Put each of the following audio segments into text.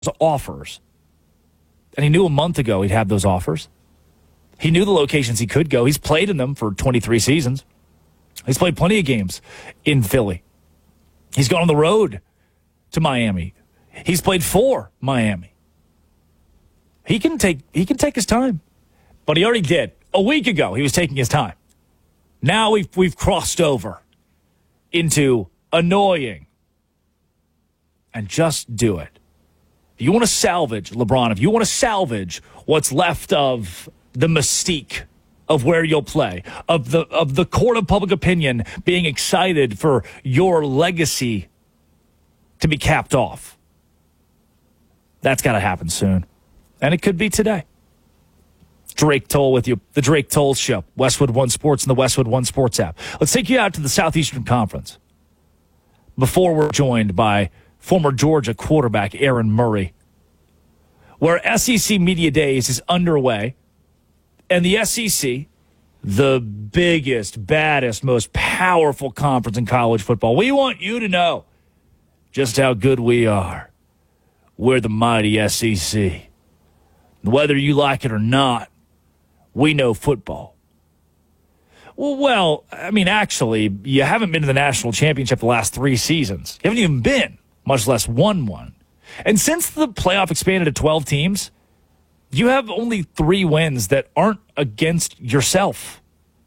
offers. And he knew a month ago he'd have those offers. He knew the locations he could go. He's played in them for 23 seasons. He's played plenty of games in Philly. He's gone on the road to Miami. He's played for Miami. He can take his time. But he already did. A week ago, he was taking his time. Now we've crossed over into annoying. And just do it. If you want to salvage, LeBron, if you want to salvage what's left of the mystique of where you'll play, of the court of public opinion being excited for your legacy to be capped off, that's got to happen soon. And it could be today. Drake Toll with you, the Drake Toll Show, Westwood One Sports and the Westwood One Sports app. Let's take you out to the Southeastern Conference before we're joined by former Georgia quarterback Aaron Murray, where SEC Media Days is underway, and the SEC, the biggest, baddest, most powerful conference in college football, we want you to know just how good we are. We're the mighty SEC. Whether you like it or not, we know football. Well, I mean, actually, you haven't been to the national championship the last 3 seasons. You haven't even been, much less won one. And since the playoff expanded to 12 teams, you have only 3 wins that aren't against yourself.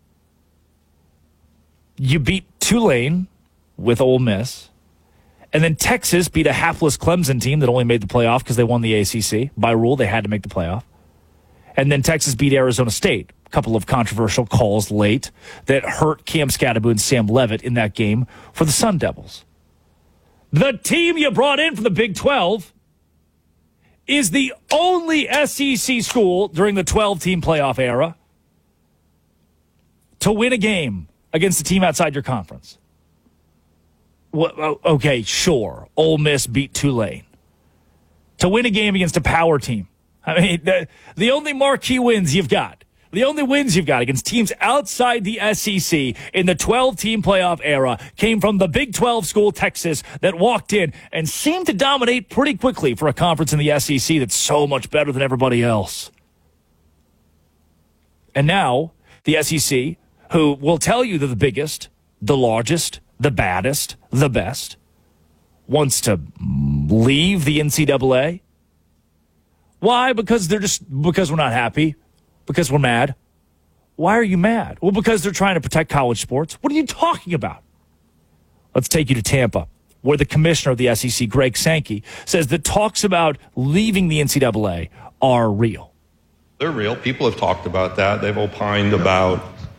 You beat Tulane with Ole Miss, and then Texas beat a hapless Clemson team that only made the playoff because they won the ACC. By rule, they had to make the playoff. And then Texas beat Arizona State. A couple of controversial calls late that hurt Cam Scatterbo and Sam Levitt in that game for the Sun Devils. The team you brought in from the Big 12 is the only SEC school during the 12-team playoff era to win a game against a team outside your conference. Well, okay, sure. Ole Miss beat Tulane. To win a game against a power team. I mean, the only marquee wins you've got, the only wins you've got against teams outside the SEC in the 12-team playoff era came from the Big 12 school, Texas, that walked in and seemed to dominate pretty quickly for a conference in the SEC that's so much better than everybody else. And now, the SEC, who will tell you they're the biggest, the largest, the baddest, the best, wants to leave the NCAA. Why? Because we're not happy. Because we're mad. Why are you mad? Well, because they're trying to protect college sports. What are you talking about? Let's take you to Tampa, where the commissioner of the SEC, Greg Sankey, says that talks about leaving the NCAA are real. They're real. People have talked about that. They've opined about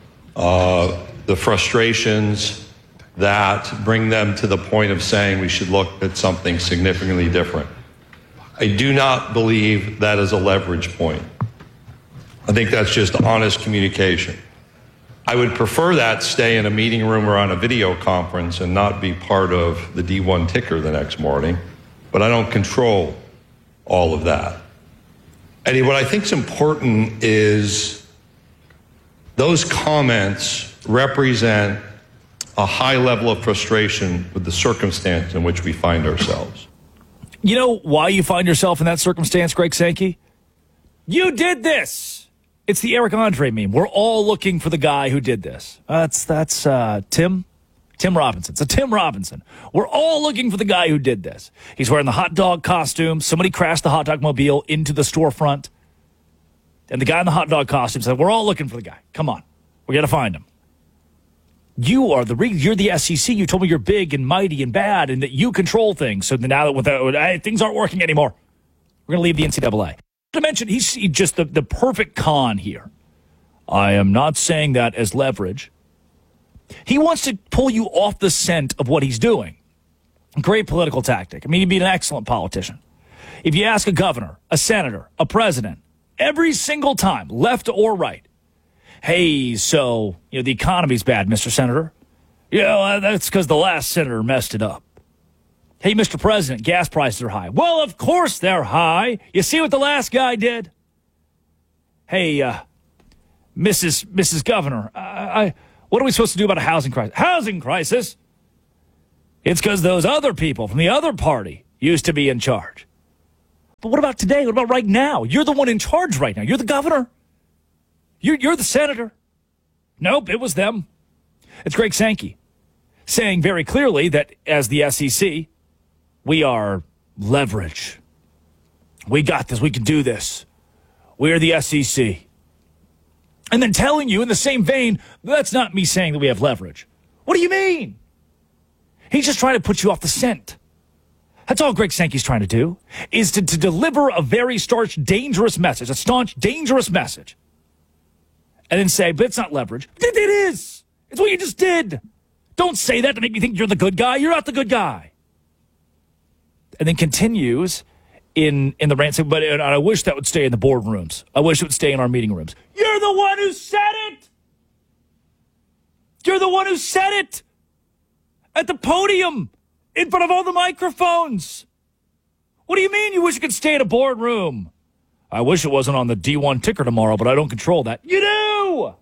the frustrations that bring them to the point of saying we should look at something significantly different. I do not believe that is a leverage point. I think that's just honest communication. I would prefer that stay in a meeting room or on a video conference and not be part of the D1 ticker the next morning, but I don't control all of that. Eddie, what I think is important is those comments represent a high level of frustration with the circumstance in which we find ourselves. You know why you find yourself in that circumstance, Greg Sankey? You did this. It's the Eric Andre meme. We're all looking for the guy who did this. That's Tim Robinson. It's a Tim Robinson. We're all looking for the guy who did this. He's wearing the hot dog costume. Somebody crashed the hot dog mobile into the storefront. And the guy in the hot dog costume said, we're all looking for the guy. Come on. We got to find him. You're the SEC. You told me you're big and mighty and bad and that you control things. So now that things aren't working anymore, we're going to leave the NCAA. To mention, he's just the perfect con here. I am not saying that as leverage. He wants to pull you off the scent of what he's doing. Great political tactic. I mean, he'd be an excellent politician. If you ask a governor, a senator, a president, every single time, left or right, hey, so, the economy's bad, Mr. Senator. That's because the last senator messed it up. Hey, Mr. President, gas prices are high. Well, of course they're high. You see what the last guy did? Hey, Mrs. Governor, what are we supposed to do about a housing crisis? Housing crisis? It's because those other people from the other party used to be in charge. But what about today? What about right now? You're the one in charge right now. You're the governor. You're the senator. Nope, it was them. It's Greg Sankey saying very clearly that as the SEC, we are leverage. We got this. We can do this. We are the SEC. And then telling you in the same vein, that's not me saying that we have leverage. What do you mean? He's just trying to put you off the scent. That's all Greg Sankey's trying to do, is to deliver a very staunch, dangerous message, a staunch, dangerous message. And then say, but it's not leverage. It is. It's what you just did. Don't say that to make me think you're the good guy. You're not the good guy. And then continues in the rant, saying, but I wish that would stay in the boardrooms. I wish it would stay in our meeting rooms. You're the one who said it. You're the one who said it at the podium in front of all the microphones. What do you mean you wish it could stay in a boardroom? I wish it wasn't on the D1 ticker tomorrow, but I don't control that. You do.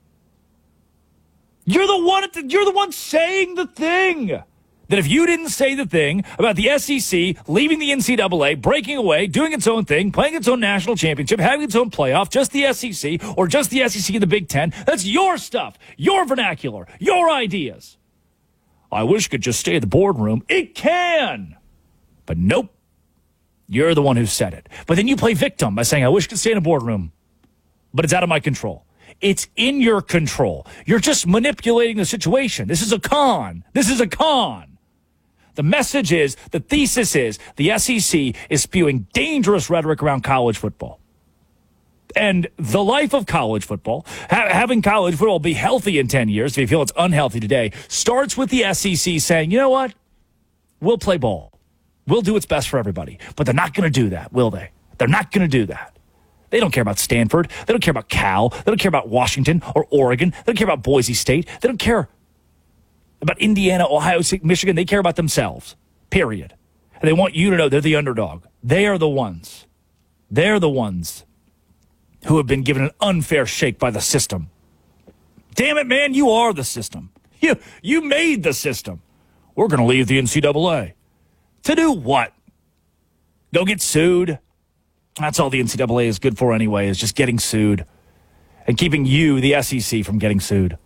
You're the one saying the thing. That if you didn't say the thing about the SEC leaving the NCAA, breaking away, doing its own thing, playing its own national championship, having its own playoff, just the SEC, or just the SEC in the Big Ten, that's your stuff, your vernacular, your ideas. I wish it could just stay in the boardroom. It can. But nope. You're the one who said it. But then you play victim by saying, I wish it could stay in a boardroom, but it's out of my control. It's in your control. You're just manipulating the situation. This is a con. This is a con. The message is, the thesis is, the SEC is spewing dangerous rhetoric around college football. And the life of college football, having college football be healthy in 10 years, if you feel it's unhealthy today, starts with the SEC saying, you know what? We'll play ball. We'll do what's best for everybody. But they're not going to do that, will they? They're not going to do that. They don't care about Stanford. They don't care about Cal. They don't care about Washington or Oregon. They don't care about Boise State. They don't care about Indiana, Ohio State, Michigan. They care about themselves, period. And they want you to know they're the underdog. They are the ones. They're the ones who have been given an unfair shake by the system. Damn it, man, you are the system. You made the system. We're going to leave the NCAA. To do what? Go get sued? That's all the NCAA is good for anyway, is just getting sued and keeping you, the SEC, from getting sued.